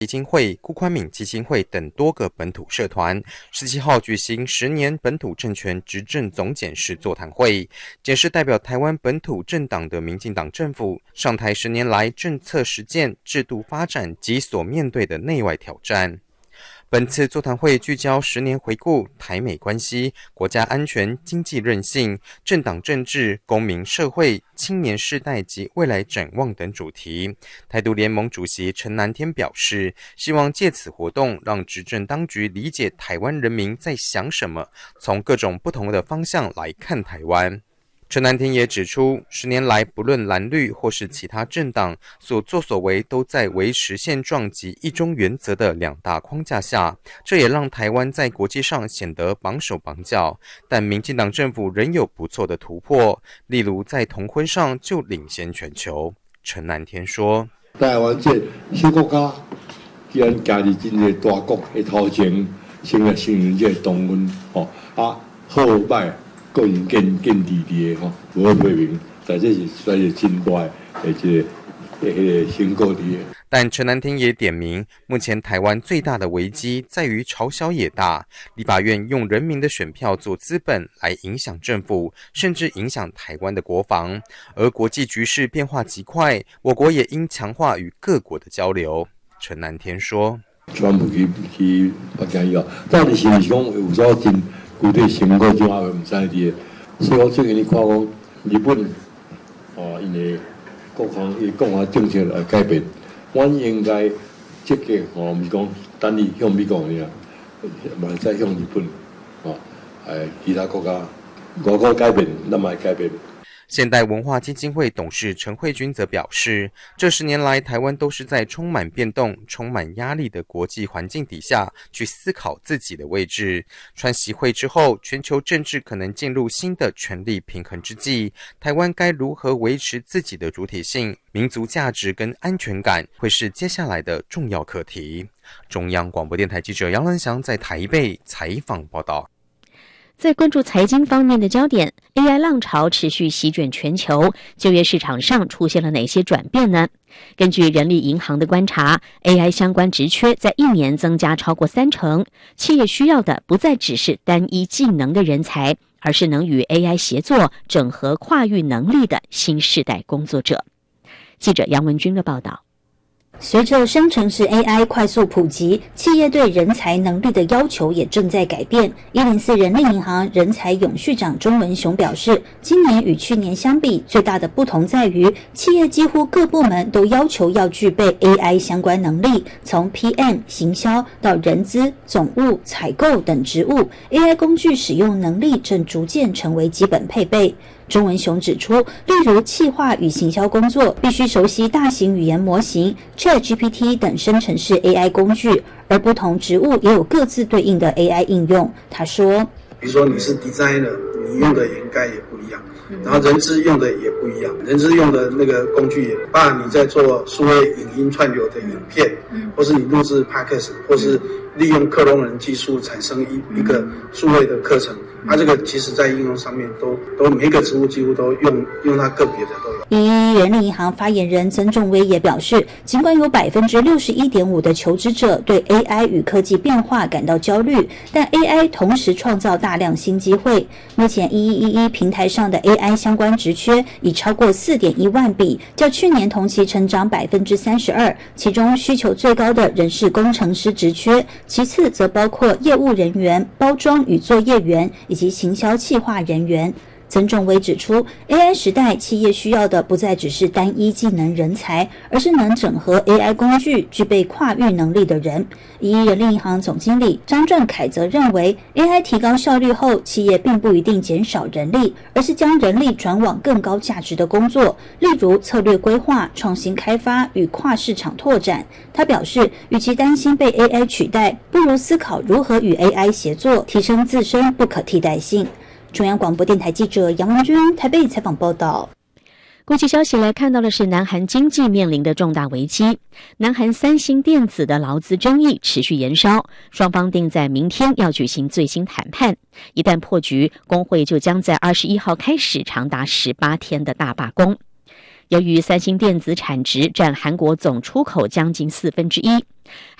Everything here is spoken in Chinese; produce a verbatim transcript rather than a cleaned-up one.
基金会、辜宽敏基金会等多个本土社团，十七号举行十年本土政权执政总检视座谈会，检视代表台湾本土政党的民进党政府上台十年来政策实践、制度发展及所面对的内外挑战。本次座谈会聚焦十年回顾、台美关系、国家安全、经济韧性、政党政治、公民社会、青年世代及未来展望等主题。台独联盟主席陈南天表示，希望借此活动让执政当局理解台湾人民在想什么，从各种不同的方向来看台湾。陈南天也指出，十年来不论蓝绿或是其他政党所作所为，都在维持现状及一中原则的两大框架下，这也让台湾在国际上显得绑手绑脚。但民进党政府仍有不错的突破，例如在同婚上就领先全球。陈南天说， 台湾这小国家既然家己真个大国的头前，先来承认这同婚，吼啊好歹个人见见地地的吼，无批评，但这是算是真大的这个迄个成果的。 但陈南天也点名，目前台湾最大的危机在于朝小野大，立法院用人民的选票做资本来影响政府，甚至影响台湾的国防。而国际局势变化极快，我国也应强化与各国的交流。陈南天说， 全部去去北京以后，到底是不是讲有所真具体成果怎样，唔知啲。所以我最近你看讲日本，哦，因为各方伊讲下政策来改变，阮应该积极，哦，唔是讲单你向美国尔，嘛再向日本，哦，诶，其他国家，外国改变，咱嘛改变。 现代文化基金会董事陈慧君则表示，这十年来台湾都是在充满变动、充满压力的国际环境底下去思考自己的位置。川习会之后，全球政治可能进入新的权力平衡之际，台湾该如何维持自己的主体性、民族价值跟安全感，会是接下来的重要课题。中央广播电台记者杨文祥在台北采访报道。 在关注财经方面的焦点 ，A I 浪潮持续席卷全球，就业市场上出现了哪些转变呢？根据人力银行的观察 ，A I 相关职缺在一年增加超过三成，企业需要的不再只是单一技能的人才，而是能与 A I 协作、整合跨域能力的新世代工作者。记者杨文君的报道。 随着生成式 A I 快速普及，企业对人才能力的要求也正在改变。一零四人力银行人才永续长钟文雄表示，今年与去年相比，最大的不同在于，企业几乎各部门都要求要具备 A I 相关能力，从 P M、行销到人资、总务、采购等职务 ，A I 工具使用能力正逐渐成为基本配备。钟文雄指出，例如企划与行销工作必须熟悉大型语言模型、ChatGPT 等生成式 A I 工具，而不同职务也有各自对应的 A I 应用。他说， 比如说你是 designer， 你用的应该也不一样，然后人资用的也不一样，人资用的那个工具也包含你在做数位影音串流的影片，或是你录制 podcast， 或是利用克隆人技术产生一一个数位的课程。它、啊、这个其实在应用上面都都每一个职务几乎都用用它个别的都有。 一一一人力银行发言人曾仲威也表示，尽管有百分之六十一点五的求职者对 A I 与科技变化感到焦虑，但 A I 同时创造大量新机会。目前一一一一平台上的 A I 相关职缺已超过四点一万笔，较去年同期成长百分之三十二。其中需求最高的仍是工程师职缺，其次则包括业务人员、包装与作业员以及行销企划人员。曾仲威指出 ，A I 时代企业需要的不再只是单一技能人才，而是能整合 A I 工具、具备跨域能力的人。一一人力银行总经理张传凯则认为 ，A I 提高效率后，企业并不一定减少人力，而是将人力转往更高价值的工作，例如策略规划、创新开发与跨市场拓展。他表示，与其担心被 A I 取代，不如思考如何与 A I 协作，提升自身不可替代性。中央广播电台记者杨文君台北采访报道。 国际消息来看到的是，南韩经济面临的重大危机。南韩三星电子的劳资争议持续延烧，双方定在明天要举行最新谈判。一旦破局，工会就将在二十一号开始长达十八天的大罢工。 由于三星电子产值占韩国总出口将近四分之一。